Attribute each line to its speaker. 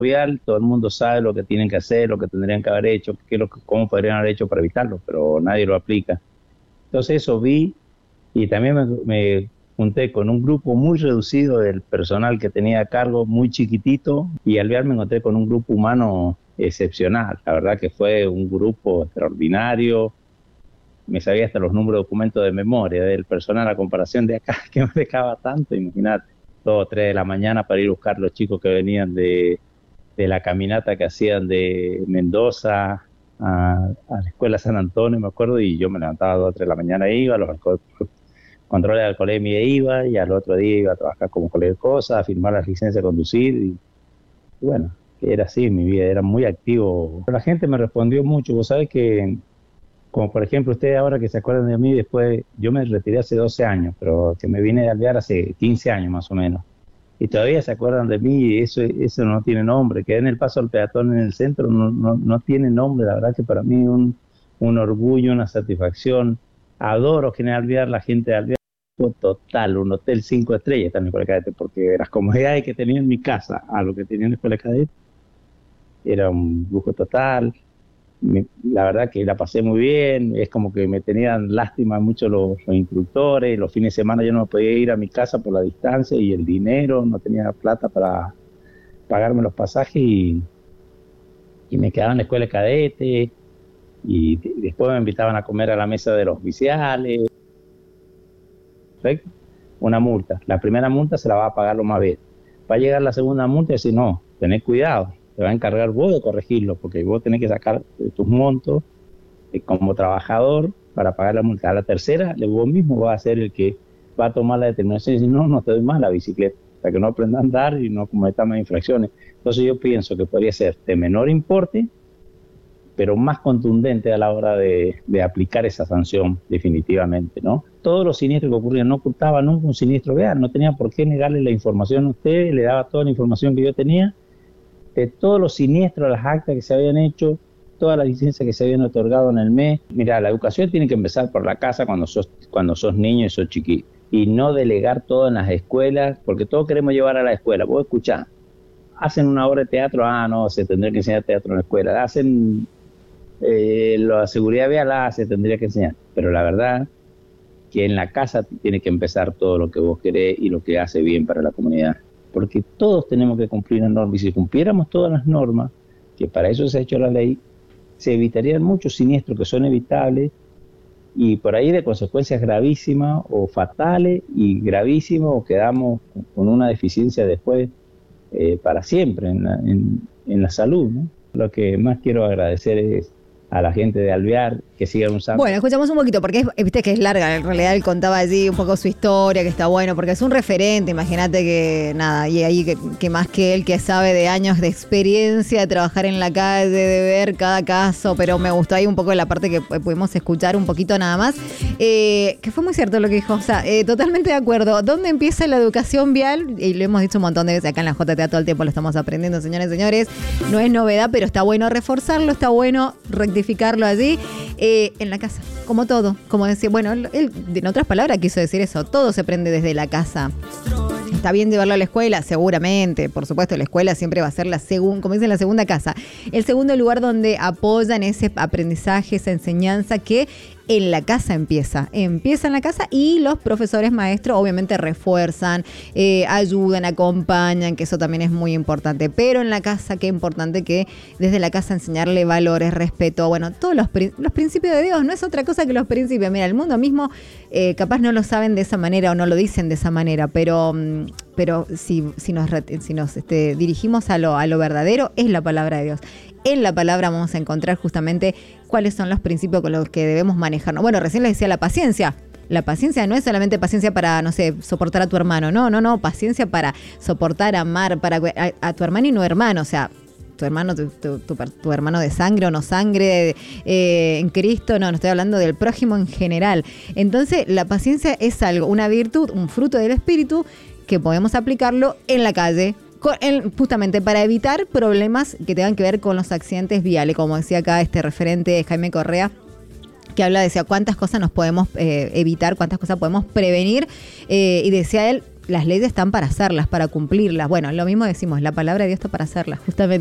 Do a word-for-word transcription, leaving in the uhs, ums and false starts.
Speaker 1: vial, todo el mundo sabe lo que tienen que hacer, lo que tendrían que haber hecho, qué lo, cómo podrían haber hecho para evitarlo, pero nadie lo aplica. Entonces eso vi y también me, me junté con un grupo muy reducido del personal que tenía a cargo, muy chiquitito, y al vial me encontré con un grupo humano excepcional. La verdad que fue un grupo extraordinario. Me sabía hasta los números de documentos de memoria del personal a comparación de acá, que me dejaba tanto, imagínate. Dos o tres de la mañana para ir a buscar los chicos que venían de, de la caminata que hacían de Mendoza a, a la escuela San Antonio, me acuerdo, y yo me levantaba a dos o tres de la mañana, iba, los controles de alcoholemia iba, y al otro día iba a trabajar como colega de cosas, a firmar la licencia de conducir, y, y bueno, era así mi vida, era muy activo. La gente me respondió mucho, vos sabés que, como por ejemplo ustedes ahora que se acuerdan de mí, después yo me retiré hace doce años, pero que me vine de alvear hace quince años más o menos, y todavía se acuerdan de mí, y eso, eso no tiene nombre, que en el paso al peatón en el centro no, no, no tiene nombre. La verdad que para mí un, un orgullo, una satisfacción. Adoro General Alvear, la gente de Alvear, total, un hotel cinco estrellas está en la Escuela de Cadete, porque las comodidades que tenía en mi casa a lo que tenía en la Escuela de Cadete era un lujo total. Me, la verdad que la pasé muy bien, es como que me tenían lástima mucho los, los instructores, los fines de semana yo no me podía ir a mi casa por la distancia y el dinero, no tenía plata para pagarme los pasajes y, y me quedaba en la Escuela de Cadete, y después me invitaban a comer a la mesa de los oficiales. ¿Perfecto? Una multa, la primera multa se la va a pagar lo más bien, va a llegar la segunda multa y decir no, tened cuidado, te va a encargar vos de corregirlo, porque vos tenés que sacar tus montos eh, como trabajador para pagar la multa. A la tercera, vos mismo vas a ser el que va a tomar la determinación y decir, no, no te doy más la bicicleta, hasta que no aprenda a andar y no cometas más infracciones. Entonces yo pienso que podría ser de menor importe, pero más contundente a la hora de, de aplicar esa sanción definitivamente, ¿no? Todos los siniestros que ocurrían, no ocultaba nunca un siniestro real, no tenía por qué negarle la información a usted, le daba toda la información que yo tenía, de todos los siniestros, las actas que se habían hecho, todas las licencias que se habían otorgado en el mes. Mira, la educación tiene que empezar por la casa cuando sos, cuando sos niño y sos chiquito, y no delegar todo en las escuelas, porque todos queremos llevar a la escuela. Vos escuchá, hacen una obra de teatro, ah, no, se tendría que enseñar teatro en la escuela, hacen eh, la seguridad vial, ah, se tendría que enseñar, pero la verdad que en la casa tiene que empezar todo lo que vos querés y lo que hace bien para la comunidad, porque todos tenemos que cumplir las normas, y si cumpliéramos todas las normas, que para eso se ha hecho la ley, se evitarían muchos siniestros que son evitables, y por ahí de consecuencias gravísimas o fatales y gravísimas, o quedamos con una deficiencia después eh, para siempre en la, en, en la salud, ¿no? Lo que más quiero agradecer es a la gente de Alvear, que sigan usando.
Speaker 2: Bueno, escuchamos un poquito, porque es, viste que es larga, en realidad él contaba allí un poco su historia, que está bueno, porque es un referente, imagínate que nada, y ahí que, que más que él, que sabe de años de experiencia, de trabajar en la calle, de ver cada caso, pero me gustó ahí un poco la parte que pudimos escuchar un poquito nada más, eh, que fue muy cierto lo que dijo, o sea, eh, totalmente de acuerdo. ¿Dónde empieza la educación vial? Y lo hemos dicho un montón de veces acá en la J T A, todo el tiempo lo estamos aprendiendo, señores y señores, no es novedad, pero está bueno reforzarlo, está bueno rectificarlo allí, eh, en la casa, como todo, como decía, bueno, él, en otras palabras quiso decir eso, todo se aprende desde la casa. Está bien llevarlo a la escuela, seguramente, por supuesto, la escuela siempre va a ser la segunda, como dicen, la segunda casa, el segundo lugar donde apoyan ese aprendizaje, esa enseñanza que en la casa empieza, empieza en la casa, y los profesores maestros obviamente refuerzan, eh, ayudan, acompañan, que eso también es muy importante, pero en la casa qué importante que desde la casa enseñarle valores, respeto, bueno, todos los, los principios de Dios, no es otra cosa que los principios. Mira, el mundo mismo eh, capaz no lo saben de esa manera o no lo dicen de esa manera, pero, pero si, si nos, si nos este, dirigimos a lo, a lo verdadero, es la palabra de Dios. En la palabra vamos a encontrar justamente cuáles son los principios con los que debemos manejarnos. Bueno, recién les decía la paciencia. La paciencia no es solamente paciencia para, no sé, soportar a tu hermano. No, no, no. Paciencia para soportar, amar, para a, a tu hermano y no hermano. O sea, tu hermano, tu, tu, tu, tu hermano de sangre o no sangre, eh, en Cristo. No, no estoy hablando del prójimo en general. Entonces, la paciencia es algo, una virtud, un fruto del Espíritu que podemos aplicarlo en la calle, justamente para evitar problemas que tengan que ver con los accidentes viales, como decía acá este referente Jaime Correa, que habla, decía, cuántas cosas nos podemos eh, evitar, cuántas cosas podemos prevenir, eh, y decía él, las leyes están para hacerlas, para cumplirlas. Bueno, lo mismo decimos, la palabra de Dios está para hacerlas, justamente.